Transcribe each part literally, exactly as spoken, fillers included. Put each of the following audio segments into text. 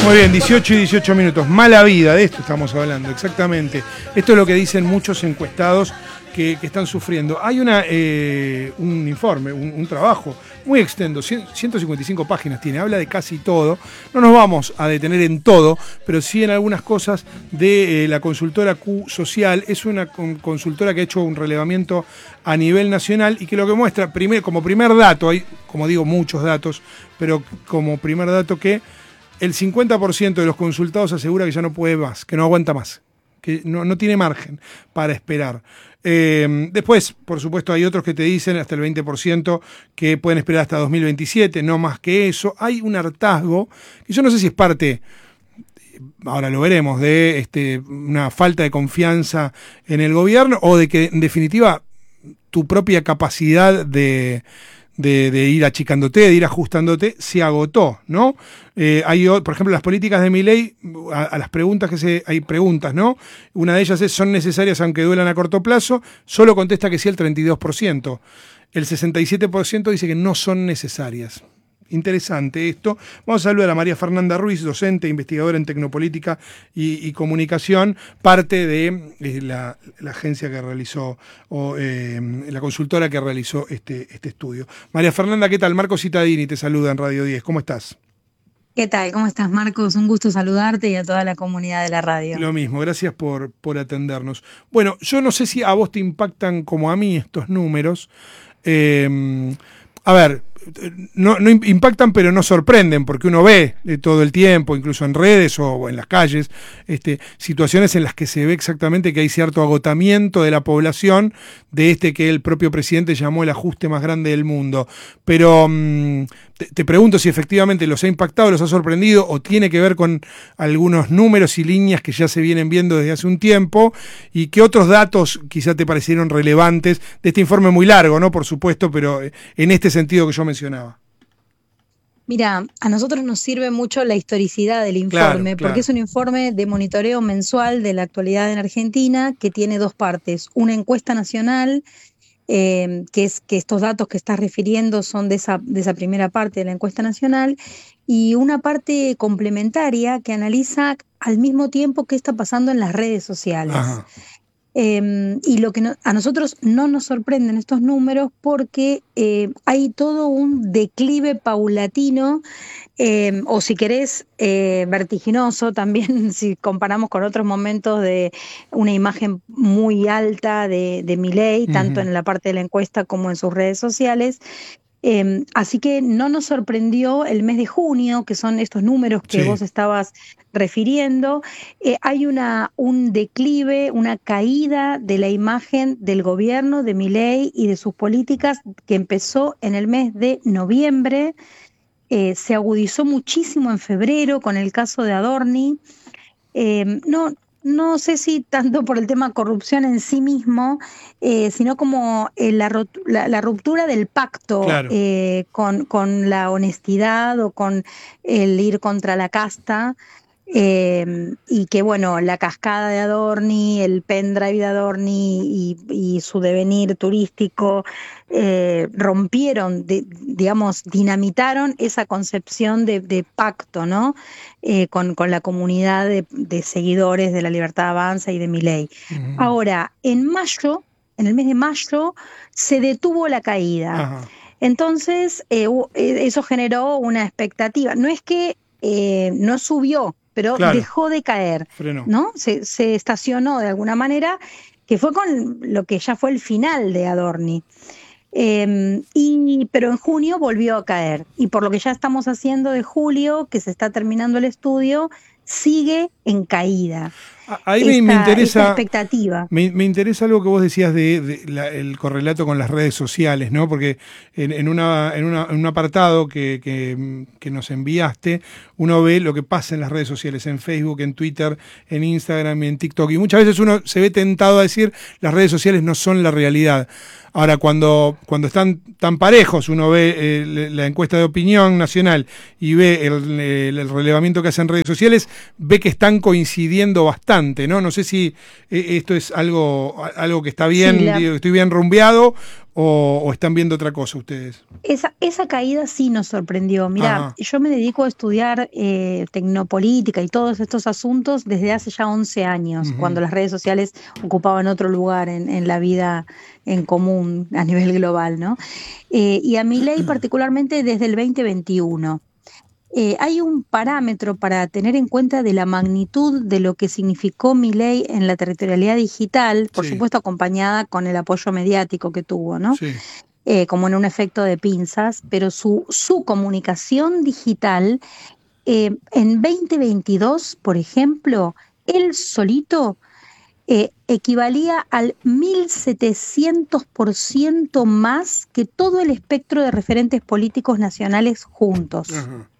Muy bien, dieciocho y dieciocho minutos. Mala vida, de esto estamos hablando, exactamente. Esto es lo que dicen muchos encuestados que, que están sufriendo. Hay una, eh, un informe, un, un trabajo muy extenso, ciento cincuenta y cinco páginas tiene, habla de casi todo. No nos vamos a detener en todo, pero sí en algunas cosas de eh, la consultora Q Social. Es una con, consultora que ha hecho un relevamiento a nivel nacional y que lo que muestra, primer, como primer dato, hay, como digo, muchos datos, pero como primer dato que el cincuenta por ciento de los consultados asegura que ya no puede más, que no aguanta más, que no, no tiene margen para esperar. Eh, después, por supuesto, hay otros que te dicen hasta el veinte por ciento que pueden esperar hasta dos mil veintisiete, no más que eso. Hay un hartazgo, que yo no sé si es parte, ahora lo veremos, de este, una falta de confianza en el gobierno o de que, en definitiva, tu propia capacidad de... De, de ir achicándote, de ir ajustándote, se agotó, ¿no? Eh, hay, por ejemplo, las políticas de Milei, a, a las preguntas que se... Hay preguntas, ¿no? Una de ellas es, ¿son necesarias aunque duelan a corto plazo? Solo contesta que sí el treinta y dos por ciento. El sesenta y siete por ciento dice que no son necesarias. Interesante esto. Vamos a saludar a María Fernanda Ruiz, docente, investigadora en tecnopolítica y, y comunicación, parte de eh, la, la agencia que realizó, o eh, la consultora que realizó este, este estudio. María Fernanda, ¿qué tal? Marco Cittadini te saluda en Radio diez. ¿Cómo estás? ¿Qué tal? ¿Cómo estás, Marcos? Un gusto saludarte y a toda la comunidad de la radio. Lo mismo, gracias por, por atendernos. Bueno, yo no sé si a vos te impactan como a mí estos números. Eh, a ver... No, no impactan, pero no sorprenden, porque uno ve de todo el tiempo, incluso en redes o en las calles, este, situaciones en las que se ve exactamente que hay cierto agotamiento de la población de este que el propio presidente llamó el ajuste más grande del mundo. Pero mmm, te, te pregunto si efectivamente los ha impactado, los ha sorprendido, o tiene que ver con algunos números y líneas que ya se vienen viendo desde hace un tiempo, y qué otros datos quizá te parecieron relevantes de este informe muy largo, ¿no? Por supuesto, pero en este sentido que yo mencionaba. Mira, a nosotros nos sirve mucho la historicidad del informe, claro, claro. Porque es un informe de monitoreo mensual de la actualidad en Argentina que tiene dos partes. Una encuesta nacional, eh, que es que estos datos que estás refiriendo son de esa, de esa primera parte de la encuesta nacional, y una parte complementaria que analiza al mismo tiempo qué está pasando en las redes sociales. Ajá. Eh, y lo que no, a nosotros no nos sorprenden estos números porque eh, hay todo un declive paulatino, eh, o si querés, eh, vertiginoso también, si comparamos con otros momentos de una imagen muy alta de, de Milei, uh-huh. tanto en la parte de la encuesta como en sus redes sociales. Eh, así que no nos sorprendió el mes de junio, que son estos números que sí. vos estabas refiriendo. Eh, hay una, un declive, una caída de la imagen del gobierno, de Milei y de sus políticas, que empezó en el mes de noviembre, eh, se agudizó muchísimo en febrero con el caso de Adorni. Eh, no... No sé si tanto por el tema corrupción en sí mismo, eh, sino como eh, la, la, la ruptura del pacto claro. eh, con, con la honestidad o con el ir contra la casta. Eh, y que bueno, la cascada de Adorni, el pendrive de Adorni y, y su devenir turístico eh, rompieron, de, digamos, dinamitaron esa concepción de, de pacto, ¿no? Eh, con, con la comunidad de, de seguidores de La Libertad Avanza y de Milei. Uh-huh. Ahora, en mayo, en el mes de mayo, se detuvo la caída. Uh-huh. Entonces, eh, eso generó una expectativa. No es que eh, no subió, pero claro. dejó de caer, Frenó. ¿no? Se, se estacionó de alguna manera, que fue con lo que ya fue el final de Adorni. Eh, y, pero en junio volvió a caer. Y por lo que ya estamos haciendo de julio, que se está terminando el estudio, sigue en caída. Ahí esta, me interesa expectativa. Me, me interesa algo que vos decías de, de la, el correlato con las redes sociales, ¿no? Porque en, en, una, en, una, en un apartado que, que, que nos enviaste, uno ve lo que pasa en las redes sociales, en Facebook, en Twitter, en Instagram y en TikTok. Y muchas veces uno se ve tentado a decir las redes sociales no son la realidad. Ahora, cuando, cuando están tan parejos, uno ve eh, la encuesta de opinión nacional y ve el, el, el relevamiento que hacen redes sociales, ve que están coincidiendo bastante. importante, ¿no? No sé si eh, esto es algo, algo que está bien, Sí, la- digo, estoy bien rumbeado o, o están viendo otra cosa ustedes. Esa, esa caída sí nos sorprendió. Mirá, Ajá. yo me dedico a estudiar eh, tecnopolítica y todos estos asuntos desde hace ya once años, Ujú. cuando las redes sociales ocupaban otro lugar en, en la vida en común a nivel global, ¿no? Eh, y a Milei particularmente desde el veinte veintiuno. Eh, hay un parámetro para tener en cuenta de la magnitud de lo que significó Milei en la territorialidad digital, por Sí, supuesto acompañada con el apoyo mediático que tuvo, ¿no? sí. Eh, como en un efecto de pinzas, pero su, su comunicación digital eh, en veinte veintidós, por ejemplo, él solito eh, equivalía al mil setecientos por ciento más que todo el espectro de referentes políticos nacionales juntos. Ajá,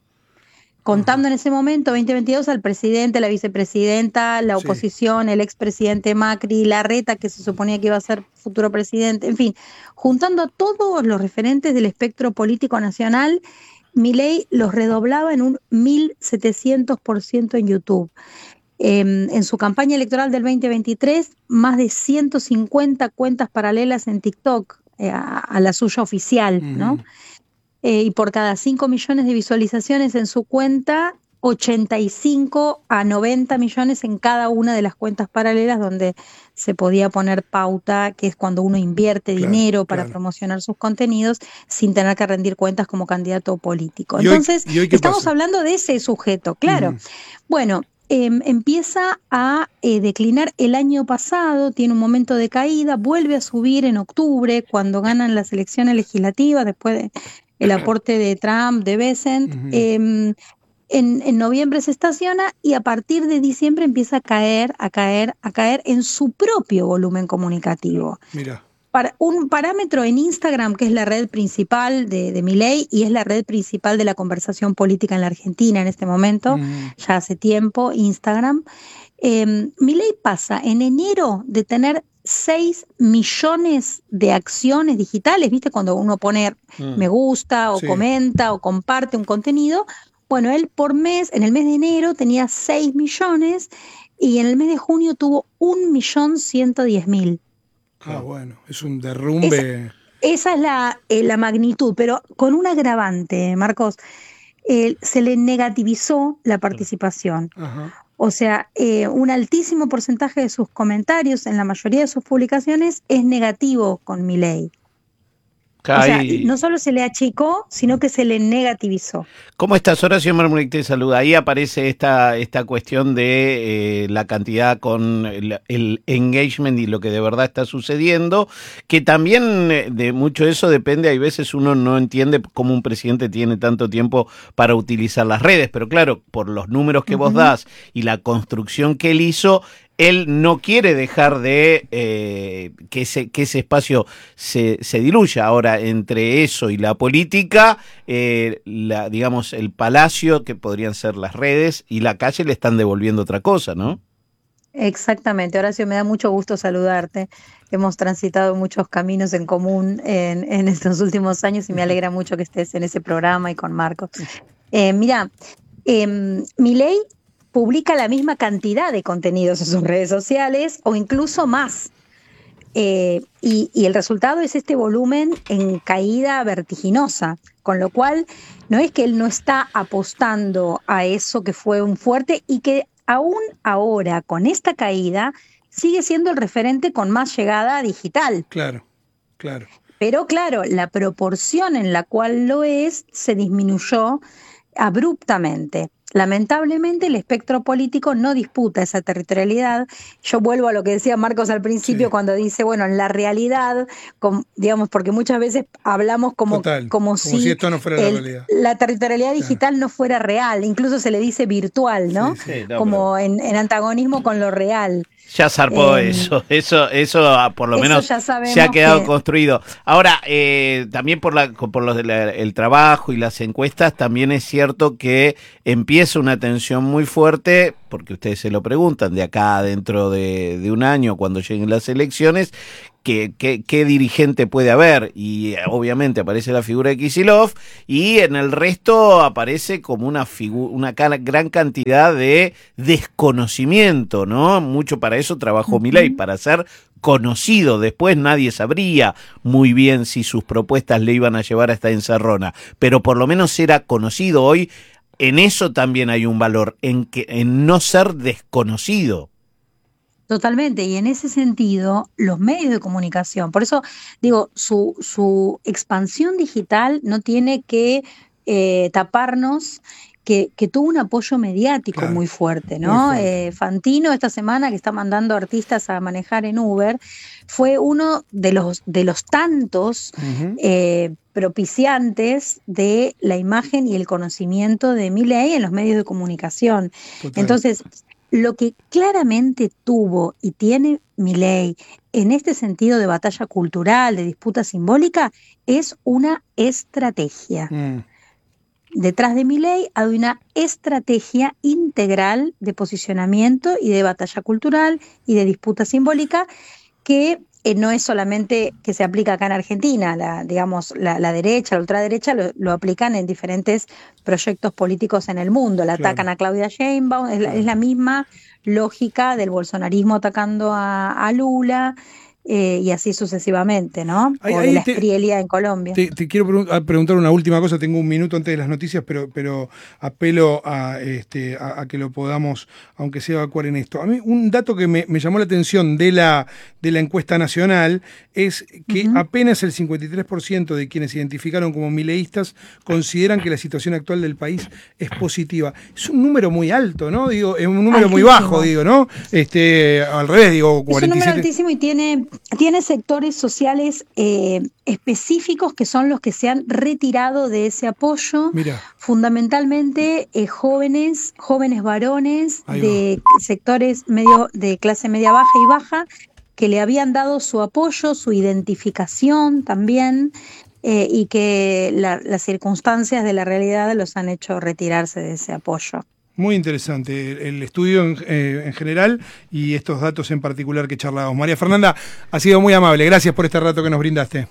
ajá. Contando en ese momento, veinte veintidós, al presidente, la vicepresidenta, la Sí, oposición, el expresidente Macri, Larreta, que se suponía que iba a ser futuro presidente, en fin, juntando a todos los referentes del espectro político nacional, Milei los redoblaba en un mil setecientos por ciento en YouTube. Eh, en su campaña electoral del veinte veintitrés, más de ciento cincuenta cuentas paralelas en TikTok, eh, a, a la suya oficial, ¿no? ujú, Eh, y por cada cinco millones de visualizaciones en su cuenta, ochenta y cinco a noventa millones en cada una de las cuentas paralelas donde se podía poner pauta, que es cuando uno invierte claro, dinero para claro. promocionar sus contenidos sin tener que rendir cuentas como candidato político. ¿Y hoy, Entonces, y hoy qué estamos pasa? hablando de ese sujeto, claro. Ujú. Bueno, em, empieza a eh, declinar el año pasado, tiene un momento de caída, vuelve a subir en octubre cuando ganan las elecciones legislativas después de el aporte de Trump, de Bessent. Ujú. Eh, en, en noviembre se estaciona y a partir de diciembre empieza a caer, a caer, a caer en su propio volumen comunicativo. Mira, Para un parámetro en Instagram, que es la red principal de, de Milei y es la red principal de la conversación política en la Argentina en este momento, ujú, ya hace tiempo, Instagram. Eh, Milei pasa en enero de tener seis millones de acciones digitales, ¿viste? Cuando uno pone me gusta o sí, comenta o comparte un contenido. Bueno, él por mes, en el mes de enero tenía seis millones y en el mes de junio tuvo un millón ciento diez mil. ah, bueno, es un Esa, derrumbe. esa es la, eh, la magnitud, pero con un agravante, Marcos. Eh, se le negativizó la participación. Ajá. O sea, eh, un altísimo porcentaje de sus comentarios en la mayoría de sus publicaciones es negativo con Milei. O sea, y no Ahí, solo se le achicó, sino que se le negativizó. ¿cómo estás? Horacio Marmuric te saluda. Ahí aparece esta, esta cuestión de eh, la cantidad con el, el engagement y lo que de verdad está sucediendo, que también eh, de mucho de eso depende. Hay veces uno no entiende cómo un presidente tiene tanto tiempo para utilizar las redes, pero claro, por los números que vos Ujú. das y la construcción que él hizo, él no quiere dejar de eh, que, ese, que ese espacio se, se diluya. Ahora, entre eso y la política, eh, la, digamos, el palacio, que podrían ser las redes, y la calle le están devolviendo otra cosa, ¿no? Exactamente, Horacio, me da mucho gusto saludarte. Hemos transitado muchos caminos en común en, en estos últimos años y me alegra mucho que estés en ese programa y con Marcos. Eh, mira, eh, Milei publica la misma cantidad de contenidos en sus redes sociales o incluso más. Eh, y, y el resultado es este volumen en caída vertiginosa, con lo cual no es que él no está apostando a eso que fue un fuerte y que aún ahora con esta caída sigue siendo el referente con más llegada digital. Claro, claro. Pero claro, la proporción en la cual lo es se disminuyó abruptamente. Lamentablemente el espectro político no disputa esa territorialidad. Yo vuelvo a lo que decía Marcos al principio Sí, cuando dice, bueno, en la realidad, com- digamos, porque muchas veces hablamos como, total. como Como si si esto no fuera la el- realidad. la territorialidad Claro. digital no fuera real, incluso se le dice virtual, ¿no? Sí, sí. Sí, no, Como en, en antagonismo con lo real. Ya zarpó Eh, eso, eso, eso ah, por lo eso menos ya se ha sabemos quedado que construido. Ahora, eh, también por la, por los de la- el trabajo y las encuestas, también es cierto que empieza empieza una tensión muy fuerte, porque ustedes se lo preguntan, de acá dentro de, de un año, cuando lleguen las elecciones, ¿qué, qué, qué dirigente puede haber? Y obviamente aparece la figura de Kicillof, y en el resto aparece como una, figu- una gran cantidad de desconocimiento, ¿no? Mucho para eso trabajó uh-huh. Milei, para ser conocido. Después nadie sabría muy bien si sus propuestas le iban a llevar a esta encerrona, pero por lo menos era conocido. Hoy en eso también hay un valor, en, que, en no ser desconocido. Totalmente, y en ese sentido, los medios de comunicación, por eso digo, su, su expansión digital no tiene que eh, taparnos Que, que tuvo un apoyo mediático claro, muy fuerte, ¿no? Muy fuerte. Eh, Fantino esta semana, que está mandando artistas a manejar en Uber, fue uno de los, de los tantos uh-huh. eh, propiciantes de la imagen y el conocimiento de Milei en los medios de comunicación. Total. Entonces, lo que claramente tuvo y tiene Milei en este sentido de batalla cultural, de disputa simbólica, es una estrategia. Mm. Detrás de Milei hay una estrategia integral de posicionamiento y de batalla cultural y de disputa simbólica que eh, no es solamente que se aplica acá en Argentina, la, digamos, la, la derecha, la ultraderecha lo, lo aplican en diferentes proyectos políticos en el mundo, la atacan claro. a Claudia Sheinbaum, es la, claro. es la misma lógica del bolsonarismo atacando a, a Lula. Eh, y así sucesivamente, ¿no? Ahí, o de la Esprielía en Colombia. Te, te quiero pre- preguntar una última cosa, tengo un minuto antes de las noticias, pero, pero apelo a, este, a, a que lo podamos, aunque sea evacuar en esto. A mí un dato que me, me llamó la atención de la, de la encuesta nacional es que uh-huh. apenas el cincuenta y tres por ciento de quienes se identificaron como mileístas consideran que la situación actual del país es positiva. Es un número muy alto, ¿no? Digo, es un número altísimo. Muy bajo, digo, ¿no? Este, al revés, digo, cuarenta y siete. Es un número altísimo y tiene... Tiene sectores sociales eh, específicos que son los que se han retirado de ese apoyo. Mirá. Fundamentalmente eh, jóvenes, jóvenes varones Ahí de va. sectores medio de clase media baja y baja que le habían dado su apoyo, su identificación también. Eh, y que la, las circunstancias de la realidad los han hecho retirarse de ese apoyo. Muy interesante el, el estudio en, eh, en general y estos datos en particular que charlábamos. María Fernanda, ha sido muy amable. Gracias por este rato que nos brindaste.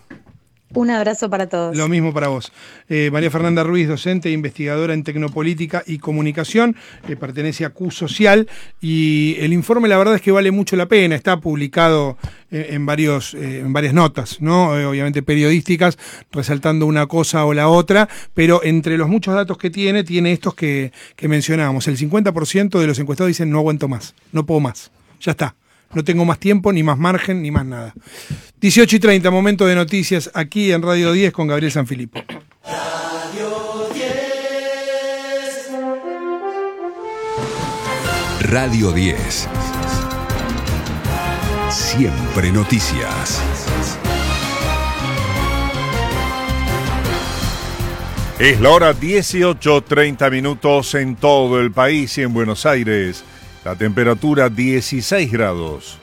Un abrazo para todos. Lo mismo para vos. Eh, María Fernanda Ruiz, docente e investigadora en Tecnopolítica y Comunicación, eh, pertenece a Q Social, y el informe la verdad es que vale mucho la pena, está publicado eh, en, varios, eh, en varias notas, ¿no? Eh, obviamente periodísticas, resaltando una cosa o la otra, pero entre los muchos datos que tiene, tiene estos que, que mencionábamos. El cincuenta por ciento de los encuestados dicen no aguanto más, no puedo más, ya está. No tengo más tiempo, ni más margen, ni más nada. dieciocho y treinta, momento de noticias aquí en Radio diez con Gabriel Sanfilippo. Radio diez. Radio diez. Siempre noticias. Es la hora dieciocho, treinta minutos en todo el país y en Buenos Aires. La temperatura dieciséis grados.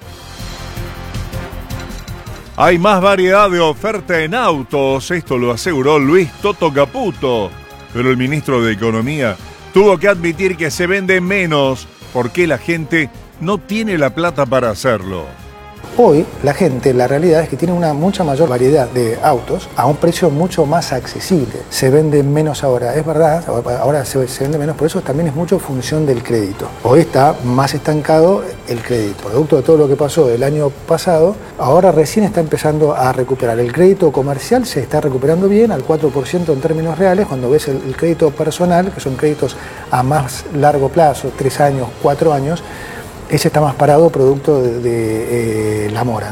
Hay más variedad de oferta en autos, esto lo aseguró Luis Toto Caputo, pero el ministro de Economía tuvo que admitir que se vende menos porque la gente no tiene la plata para hacerlo. Hoy la gente, la realidad es que tiene una mucha mayor variedad de autos a un precio mucho más accesible. Se vende menos ahora, es verdad, ahora se, se vende menos, por eso también es mucho función del crédito. Hoy está más estancado el crédito. Producto de todo lo que pasó el año pasado, ahora recién está empezando a recuperar. El crédito comercial se está recuperando bien, al cuatro por ciento en términos reales. Cuando ves el, el crédito personal, que son créditos a más largo plazo, tres años, cuatro años, ese está más parado producto de, de eh, la mora.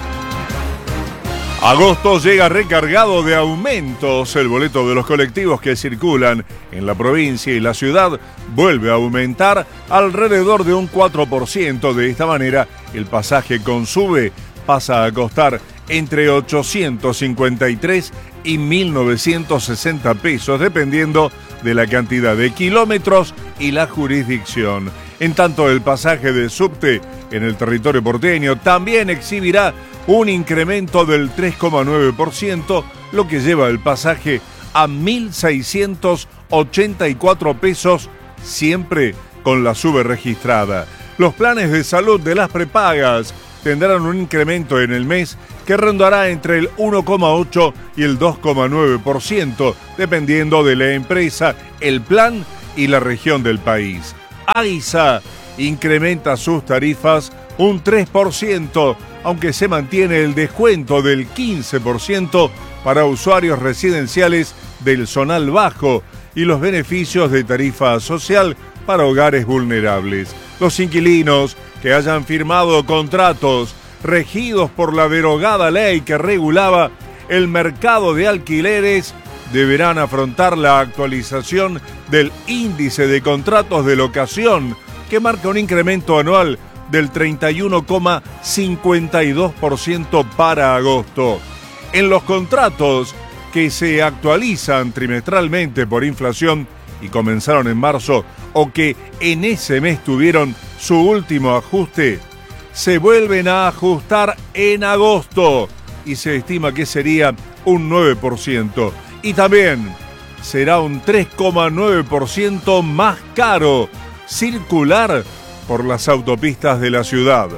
Agosto llega recargado de aumentos. El boleto de los colectivos que circulan en la provincia y la ciudad vuelve a aumentar alrededor de un cuatro por ciento. De esta manera, el pasaje con SUBE pasa a costar entre ochocientos cincuenta y tres y mil novecientos sesenta pesos, dependiendo de la cantidad de kilómetros y la jurisdicción. En tanto, el pasaje de subte en el territorio porteño también exhibirá un incremento del tres coma nueve por ciento, lo que lleva el pasaje a mil seiscientos ochenta y cuatro pesos siempre con la sube registrada. Los planes de salud de las prepagas tendrán un incremento en el mes que rondará entre el uno coma ocho y el dos coma nueve por ciento, dependiendo de la empresa, el plan y la región del país. AISA incrementa sus tarifas un tres por ciento, aunque se mantiene el descuento del quince por ciento para usuarios residenciales del zonal bajo y los beneficios de tarifa social para hogares vulnerables. Los inquilinos que hayan firmado contratos regidos por la derogada ley que regulaba el mercado de alquileres deberán afrontar la actualización del índice de contratos de locación, que marca un incremento anual del treinta y uno coma cincuenta y dos por ciento para agosto. En los contratos que se actualizan trimestralmente por inflación y comenzaron en marzo o que en ese mes tuvieron su último ajuste, se vuelven a ajustar en agosto y se estima que sería un nueve por ciento. Y también será un tres coma nueve por ciento más caro circular por las autopistas de la ciudad.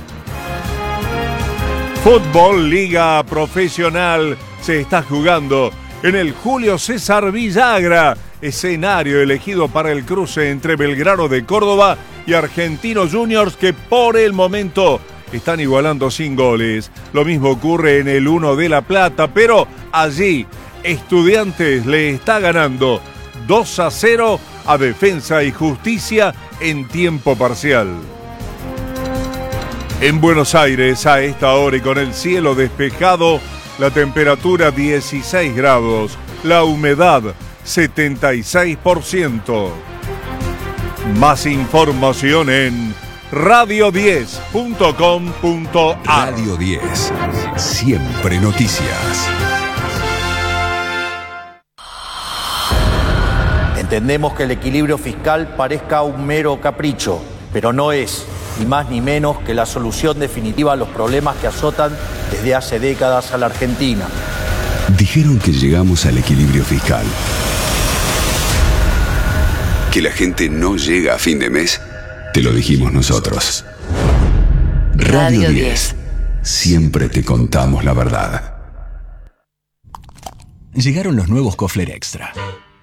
Fútbol Liga Profesional se está jugando en el Julio César Villagra, escenario elegido para el cruce entre Belgrano de Córdoba y Argentinos Juniors, que por el momento están igualando sin goles. Lo mismo ocurre en el Uno de La Plata, pero allí Estudiantes le está ganando dos a cero a Defensa y Justicia en tiempo parcial. En Buenos Aires, a esta hora y con el cielo despejado, la temperatura dieciséis grados, la humedad setenta y seis por ciento. Más información en radio diez punto com punto a r. Radio diez, siempre noticias. Entendemos que el equilibrio fiscal parezca un mero capricho, pero no es, ni más ni menos, que la solución definitiva a los problemas que azotan desde hace décadas a la Argentina. Dijeron que llegamos al equilibrio fiscal. Que la gente no llega a fin de mes, te lo dijimos nosotros. Radio diez, siempre te contamos la verdad. Llegaron los nuevos Kofler Extra.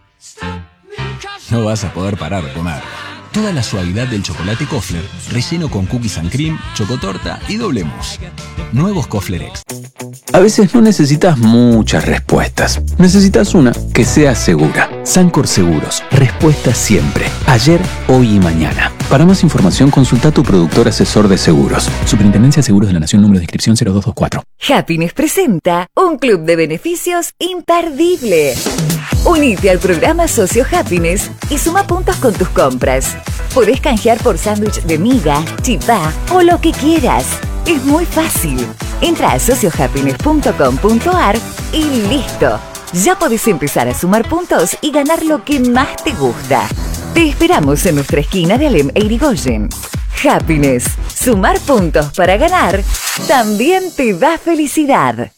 No vas a poder parar de comer. Toda la suavidad del chocolate Kofler, relleno con cookies and cream, chocotorta y doble mousse. Nuevos Kofler Extra. A veces no necesitas muchas respuestas. Necesitas una que sea segura. Sancor Seguros. Respuesta siempre. Ayer, hoy y mañana. Para más información, consulta a tu productor asesor de seguros. Superintendencia de Seguros de la Nación, número de inscripción cero dos dos cuatro. Happiness presenta un club de beneficios imperdible. Unite al programa Socio Happiness y suma puntos con tus compras. Podés canjear por sándwich de miga, chipá o lo que quieras. Es muy fácil. Entra a socio happiness punto com punto a r y listo. Ya podés empezar a sumar puntos y ganar lo que más te gusta. Te esperamos en nuestra esquina de Alem e Irigoyen. Happiness. Sumar puntos para ganar también te da felicidad.